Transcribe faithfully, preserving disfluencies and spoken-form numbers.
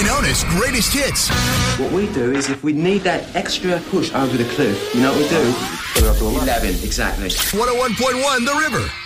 Winona's greatest hits. What we do is if we need that extra push over the cliff, you know what we do? Put it up to eleven, exactly. one oh one point one The River.